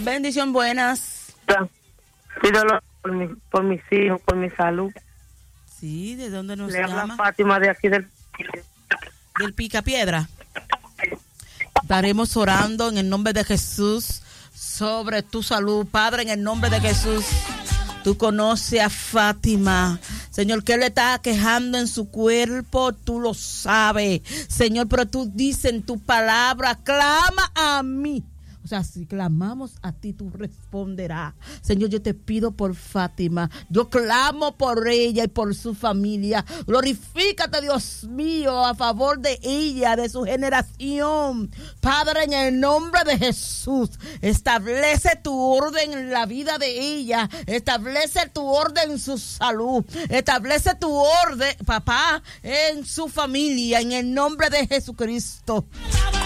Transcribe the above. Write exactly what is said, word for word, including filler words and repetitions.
Bendición, buenas. Pido por, mi, por mis hijos, por mi salud. Sí, ¿de dónde nos Le llama? habla Fátima de aquí del... Del Picapiedra. Estaremos orando en el nombre de Jesús sobre tu salud, Padre, en el nombre de Jesús. Tú conoces a Fátima, Señor, que le está quejando en su cuerpo, tú lo sabes, Señor, pero tú dices en tu palabra, clama a mí. O sea, si clamamos a ti, tú responderás. Señor, yo te pido por Fátima. Yo clamo por ella y por su familia. Glorifícate, Dios mío, a favor de ella, de su generación. Padre, en el nombre de Jesús, establece tu orden en la vida de ella. Establece tu orden en su salud. Establece tu orden, papá, en su familia, en el nombre de Jesucristo.